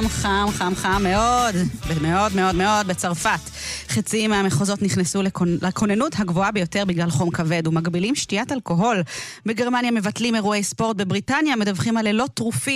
חם מאוד, מאוד מאוד מאוד בצרפת. חצי מהמחוזות נכנסו לכוננות הגבוהה ביותר בגלל חום כבד ומגבילים שתיית אלכוהול. בגרמניה מבטלים אירועי ספורט, בבריטניה מדווחים על לילות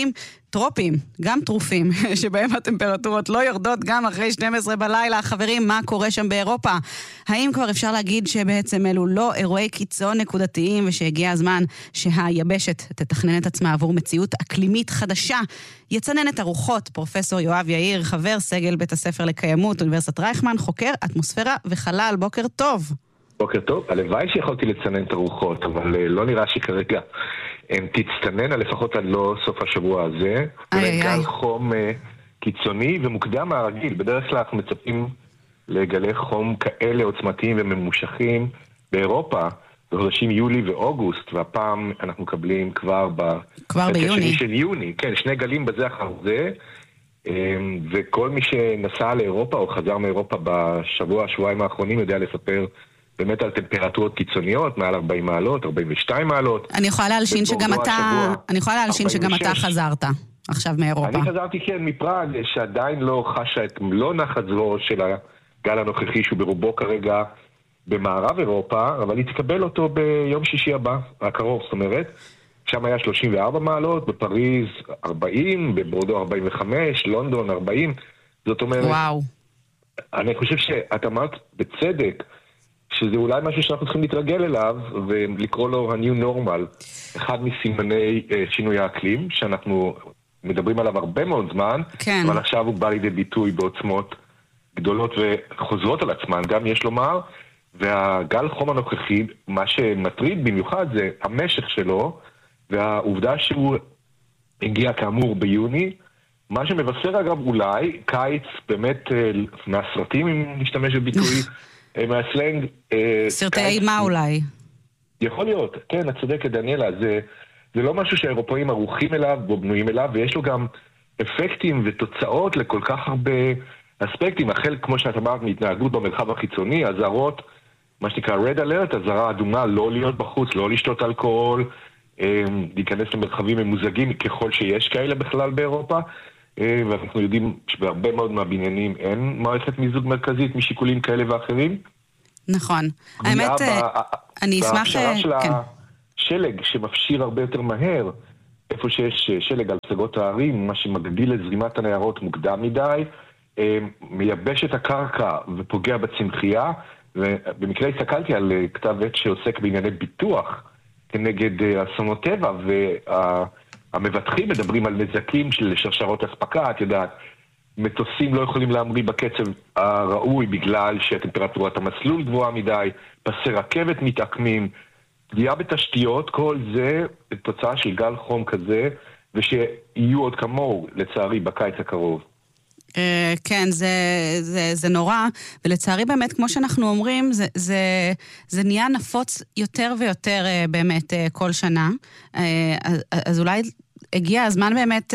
גם טרופים, שבהם הטמפרטורות לא יורדות גם אחרי 12 בלילה. חברים, מה קורה שם באירופה? האם כבר אפשר להגיד שבעצם אלו לא אירועי קיצון נקודתיים, ושהגיע הזמן שהיבשת תתכנן את עצמה עבור מציאות אקלימית חדשה? יצנן את הרוחות פרופסור יואב יאיר, חבר סגל בית הספר לקיימות, אוניברסיטת רייכמן, חוקר אטמוספירה וחלל. בוקר טוב. בוקר טוב. הלוואי שיכולתי לצנן את הרוחות, אבל לא נראה שכרגע הן תצטנן, לפחות עד לא סוף השבוע הזה. גל חום קיצוני ומוקדם מהרגיל. בדרך כלל אנחנו מצפים לגלי חום כאלה עוצמתיים וממושכים באירופה בחודשים יולי ואוגוסט, והפעם אנחנו מקבלים כבר ביוני של יוני. כן, שני גלים בזה אחר זה, וכל מי שנסע לאירופה או חזר מאירופה שבועיים האחרונים יודע לספר באמת על טמפרטורות קיצוניות, מעל 40 מעלות, 42 מעלות. אני יכולה להלשין שגם אתה חזרת עכשיו מאירופה. אני חזרתי מפראג, שעדיין לא חשה את מלוא נחת זרועו של הגל הנוכחי, שהוא ברובו כרגע במערב אירופה, אבל היא תקבל אותו ביום שישי הבא, הקרוב, זאת אומרת. שם היה 34 מעלות, בפריז 40, בבורדו 45, לונדון 40. זאת אומרת, וואו. אני חושב שאת אמרת בצדק, שזה אולי משהו שאנחנו צריכים להתרגל אליו, ולקרוא לו ה-new normal. אחד מסימני שינוי האקלים, שאנחנו מדברים עליו הרבה מאוד זמן, כן. אבל עכשיו הוא בא לידי ביטוי בעוצמות גדולות וחוזרות על עצמן, גם יש לומר, והגל חום הנוכחי, מה שמטריד במיוחד זה המשך שלו, והעובדה שהוא הגיע כאמור ביוני, מה שמבשר אגב אולי, קיץ באמת מהסרטים, אם נשתמש בביטוי, מהסלנג... סרטי אימה אולי. יכול להיות, כן, את צודקת דניאלה, זה לא משהו שהאירופאים ערוכים אליו או בנויים אליו, ויש לו גם אפקטים ותוצאות לכל כך הרבה אספקטים, החל כמו שאת אמרת מהתנהגות במרחב החיצוני, אזהרות, מה שנקרא red alert, אזהרה אדומה, לא להיות בחוץ, לא לשתות אלכוהול, להיכנס למרחבים ממוזגים ככל שיש כאלה בכלל באירופה, ואנחנו יודעים שבהרבה מאוד מהבניינים אין מערכת מיזוג מרכזית משיקולים כאלה ואחרים. נכון. האמת, אני אשמח... וההכשרה של השלג שמפשיר הרבה יותר מהר, איפה שיש שלג על פסגות הערים, מה שמגדיל את זרימת הנהרות מוקדם מדי, מייבש את הקרקע ופוגע בצמחייה, ובמקרה הסתכלתי על כתב עת שעוסק בענייני ביטוח כנגד אסונות טבע, והמבטחים מדברים על נזקים של שרשרות אספקה, את יודעת, מטוסים לא יכולים להמריא בקצב הראוי בגלל שטמפרטורת המסלול גבוהה מדי, פסי רכבת מתעקמים, פגיעה בתשתיות, כל זה תוצאה של גל חום כזה, ושיהיו עוד כמוהו, לצערי, בקיץ הקרוב. כן, זה נורא, ולצערי באמת, כמו שאנחנו אומרים, זה נהיה נפוץ יותר ויותר באמת כל שנה, אז אולי הגיע הזמן באמת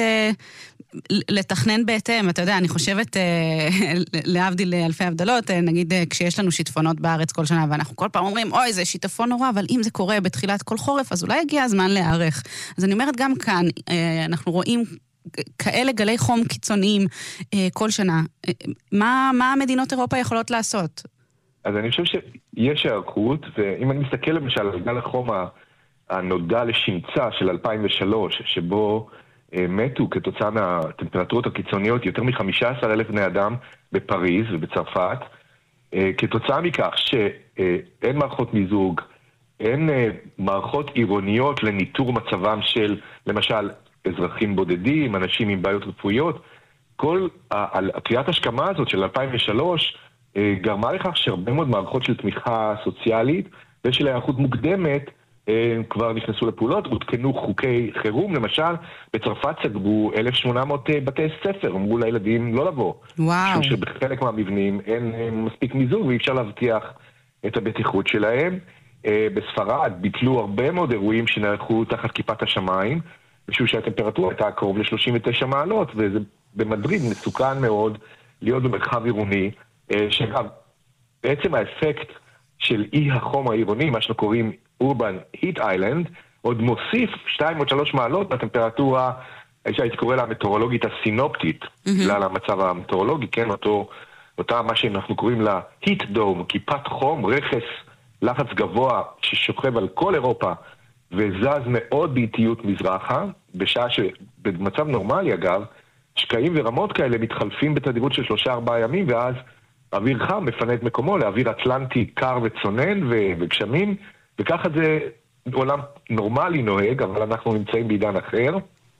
לתכנן בהתאם. אתה יודע, אני חושבת להבדיל אלפי הבדלות, נגיד כשיש לנו שיטפונות בארץ כל שנה, ואנחנו כל פעם אומרים, אוי, זה שיטפון נורא, אבל אם זה קורה בתחילת כל חורף, אז אולי הגיע הזמן להיערך. אז אני אומרת גם כאן, אנחנו רואים כאלה גלי חום קיצוניים כל שנה. מה מדינות אירופה יכולות לעשות? אז אני חושב שיש הערכות, ואם אני מסתכל למשל על גל החום הנודע לשמצה של 2003, שבו מתו כתוצאה מהטמפרטורות הקיצוניות יותר מ-15,000 בני אדם בפריז ובצרפת, כתוצאה מכך שאין מערכות מיזוג, אין מערכות עירוניות לניטור מצבם של למשל אזרחים בודדים, אנשים עם בעיות רפואיות, כל הקריאת השכמה הזאת של 2003 גרמה לכך שהרבה מאוד מערכות של תמיכה סוציאלית ושל הערכות מוקדמת כבר נכנסו לפעולות, הותקנו חוקי חירום, למשל בצרפת סגרו 1,800 בתי ספר, אמרו לילדים לא לבוא. וואו. שבחלק מהמבנים אין מספיק מיזוג ואי אפשר להבטיח את הבטיחות שלהם. בספרד ביטלו הרבה מאוד אירועים שנערכו תחת כיפת השמיים, משום שהטמפרטורה הייתה קרוב ל-39 מעלות, וזה במדריד מסוכן מאוד להיות במרחב עירוני, שגם בעצם האפקט של אי החום העירוני, מה שאנחנו קוראים Urban Heat Island, עוד מוסיף 2 או 3 מעלות בטמפרטורה הייתי קורא לה המטאורולוגית הסינופטית, בגלל המצב המטאורולוגי, כן, אותה מה שאנחנו קוראים לה heat dome, כיפת חום, רכס, לחץ גבוה ששוכב על כל אירופה, וזז מאוד באיטיות מזרחה, בשעה שבמצב נורמלי אגב, שקעים ורמות כאלה מתחלפים בתדירות של 3-4 ימים, ואז אוויר חם מפנה את מקומו לאוויר אטלנטי קר וצונן וגשמים, וככה זה עולם נורמלי נוהג, אבל אנחנו נמצאים בעידן אחר.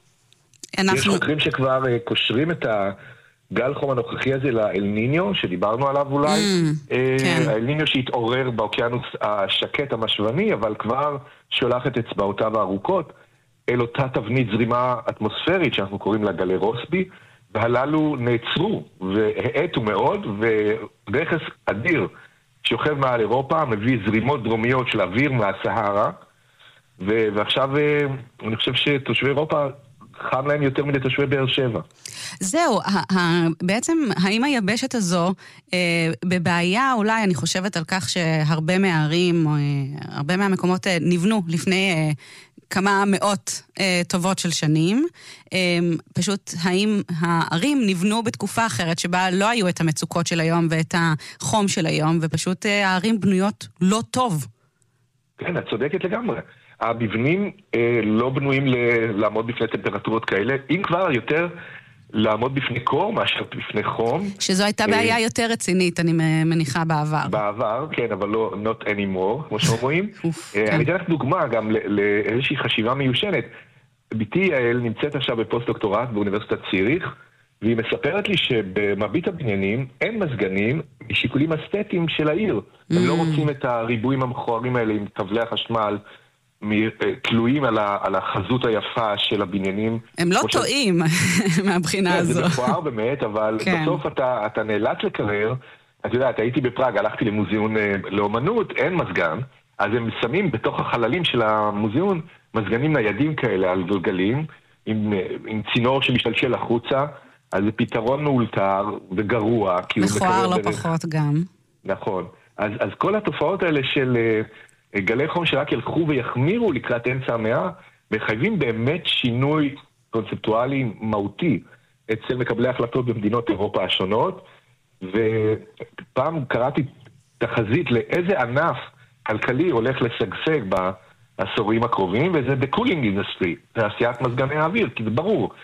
יש חוקרים שכבר קושרים את הגל חום הנוכחי הזה לאל ניניו, שדיברנו עליו אולי. האל ניניו שהתעורר באוקיינוס השקט המשוני, אבל כבר שולח את אצבעותיו הארוכות אל אותה תבנית זרימה אטמוספרית שאנחנו קוראים לה גלי רוסבי, והללו נעצרו והאטו מאוד, ורכס אדיר שיוכב מעל אירופה מביא זרימות דרומיות של אוויר מהסהרה, ועכשיו אני חושב שתושבי אירופה חם להם יותר מדי תושבי באר שבע. זהו, בעצם האם היבשת הזו בבעיה, אולי אני חושבת על כך שהרבה מהערים, הרבה מהמקומות נבנו לפני כמה מאות טובות של שנים. פשוט האם הערים נבנו בתקופה אחרת שבה לא היו את המצוקות של היום ואת החום של היום, ופשוט הערים בנויות לא טוב. כן, את צודקת לגמרי. המבנים לא בנויים לעמוד בפני טמפרטורות כאלה, אם כבר יותר לעמוד בפני קור מאשר בפני חום. שזו הייתה בעיה יותר רצינית, אני מניחה בעבר. בעבר, כן, אבל לא not anymore, כמו שאומרים. אני אתן לך דוגמה גם לאיזושהי חשיבה מיושנת. ביתי יעל נמצאת עכשיו בפוסט-דוקטורט באוניברסיטת ציריך, והיא מספרת לי שבמרבית הבניינים אין מזגנים משיקולים אסתטיים של העיר. הם לא רוצים את הריבועים המכוערים האלה עם כבלי החשמל, תלויים על החזות היפה של הבניינים. הם לא טועים מהבחינה הזו. זה מכוער באמת, אבל בסוף אתה נאלץ לקרר. את יודעת, הייתי בפראג, הלכתי למוזיאון לאומנות, אין מזגן, אז הם שמים בתוך החללים של המוזיאון מזגנים ניידים כאלה על גלגלים, עם צינור שמשתלשל החוצה, אז זה פתרון מאולתר וגרוע. מכוער לא פחות גם. נכון. אז כל התופעות האלה של גלי חום שרק ילכו ויחמירו לקראת אמצע המאה, מחייבים באמת שינוי קונספטואלי מהותי אצל מקבלי החלטות במדינות אירופה השונות, ופעם קראתי תחזית לאיזה ענף כלכלי הולך לשגשג בעשורים הקרובים, וזה ב-cooling industry, תעשיית מזגני האוויר, כי זה ברור.